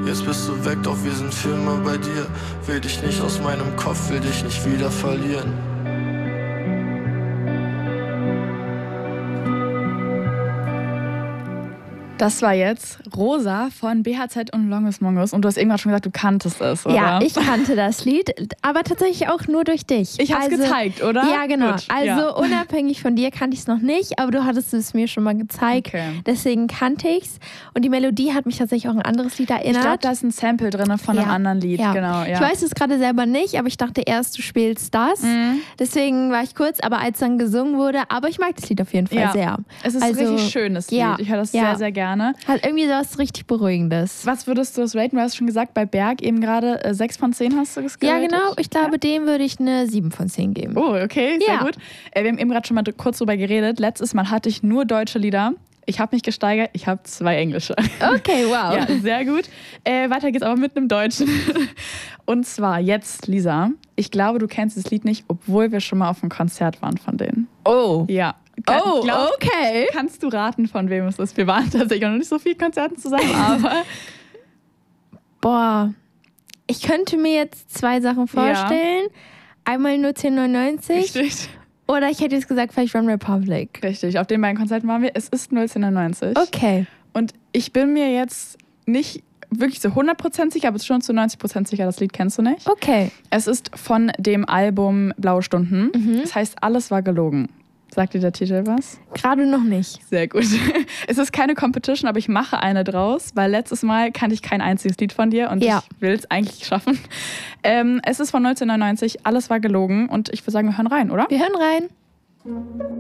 Jetzt bist du weg, doch wir sind für immer bei dir. Will dich nicht aus meinem Kopf, will dich nicht wieder verlieren. Das war jetzt Rosa von BHZ und Longus Mongus. Und du hast irgendwann schon gesagt, du kanntest es, oder? Ja, ich kannte das Lied, aber tatsächlich auch nur durch dich. Ich hab's gezeigt, oder? Ja, genau. Gut, also unabhängig von dir kannte ich es noch nicht, aber du hattest es mir schon mal gezeigt. Okay. Deswegen kannte ich es. Und die Melodie hat mich tatsächlich auch an ein anderes Lied erinnert. Ich glaube, da ist ein Sample drin von einem anderen Lied. Ja. Genau, ja. Ich weiß es gerade selber nicht, aber ich dachte erst, du spielst das. Deswegen war ich kurz, aber als dann gesungen wurde, aber ich mag das Lied auf jeden Fall sehr. Es ist ein richtig schönes Lied. Ich höre das sehr, sehr gerne. Hat irgendwie was richtig Beruhigendes. Was würdest du das raten? Du hast schon gesagt, bei Berg eben gerade 6 von 10 hast du es geratet? Ja, genau. Ich glaube, dem würde ich eine 7 von 10 geben. Oh, okay, sehr gut. Wir haben eben gerade schon mal kurz drüber geredet. Letztes Mal hatte ich nur deutsche Lieder. Ich habe mich gesteigert, ich habe 2 englische. Okay, wow. Ja, sehr gut. Weiter geht's aber mit einem Deutschen. Und zwar jetzt, Lisa, ich glaube, du kennst das Lied nicht, obwohl wir schon mal auf einem Konzert waren von denen. Oh. Ja. Okay. Kannst du raten, von wem es ist? Wir waren tatsächlich noch nicht so viele Konzerten zusammen, aber... Boah, ich könnte mir jetzt 2 Sachen vorstellen. Einmal 01099. Richtig. Oder ich hätte jetzt gesagt, vielleicht One Republic. Richtig, auf den beiden Konzerten waren wir. Es ist 01099. Okay. Und ich bin mir jetzt nicht wirklich zu 100% sicher, aber schon zu 90% sicher, das Lied kennst du nicht. Okay. Es ist von dem Album Blaue Stunden. Das heißt, alles war gelogen. Sagt dir der Titel was? Gerade noch nicht. Sehr gut. Es ist keine Competition, aber ich mache eine draus, weil letztes Mal kannte ich kein einziges Lied von dir und ich will es eigentlich schaffen. Es ist von 1999, alles war gelogen und ich würde sagen, wir hören rein, oder? Wir hören rein.